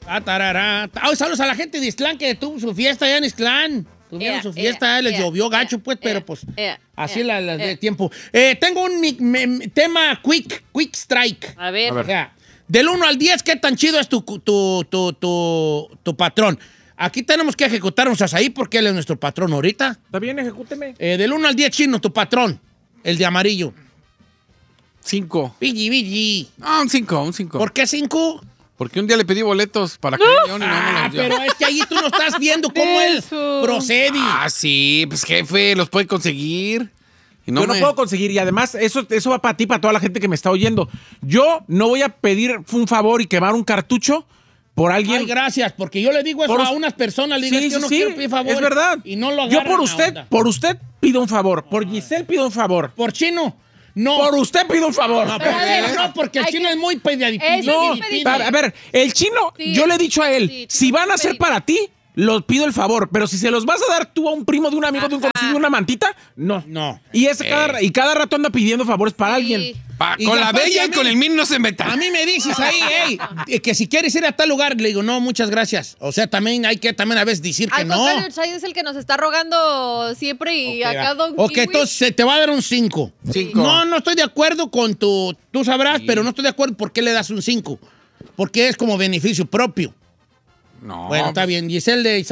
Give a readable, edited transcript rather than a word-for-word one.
Tarará. Saludos a la gente de Ixtlán que tuvo su fiesta allá en Ixtlán. Tuvieron su fiesta, les llovió gacho, pues, pero pues así la de tiempo. Tengo un tema quick strike. A ver. O sea, del 1 al 10, ¿qué tan chido es tu patrón? Aquí tenemos que ejecutarnos ahí porque él es nuestro patrón ahorita. Está bien, ejecúteme. Del 1 al 10, Chino, tu patrón. El de amarillo. 5. Billy. Ah, un 5. ¿Por qué 5? Porque un día le pedí boletos para que y no me los dio. Pero es que ahí tú no estás viendo cómo él procede. Ah, sí, pues jefe, los puede conseguir. Y Yo no puedo conseguir, y además eso va para ti, para toda la gente que me está oyendo. Yo no voy a pedir un favor y quemar un cartucho por alguien. Ay, gracias, porque yo le digo eso a unas personas, le digo, es que yo no quiero pedir favor. Es verdad. Y no lo Yo agarran por usted pido un favor, por Giselle pido un favor. Por Chino, no. Por usted pido un favor. No, porque el Chino es muy No, a ver, el Chino, yo le he dicho a él, si van a ser para ti, los pido el favor, pero si se los vas a dar tú a un primo de un amigo de un conocido, una mantita, no. Y cada rato anda pidiendo favores para alguien. Con la bella y con el min no se meta. A mí me dices ahí, que si quieres ir a tal lugar, le digo, no, muchas gracias. O sea, también hay que a veces decir que no. Al contrario, es el que nos está rogando siempre y acá Don Ok, Kiwi. entonces te va a dar un 5. No estoy de acuerdo con tú sabrás, pero no estoy de acuerdo por qué le das un 5. Porque es como beneficio propio. No. Bueno, está bien. Giselle de